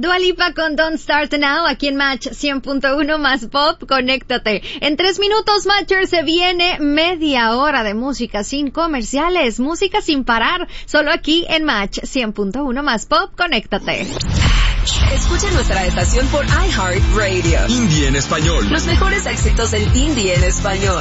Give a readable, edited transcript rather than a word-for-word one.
Dua Lipa con Don't Start Now, aquí en Match 100.1 más pop, conéctate. En 3 minutos, Matcher, se viene media hora de música sin comerciales, música sin parar, solo aquí en Match 100.1 más pop, conéctate. Escucha nuestra estación por iHeartRadio. Indie en español. Los mejores éxitos en indie en español.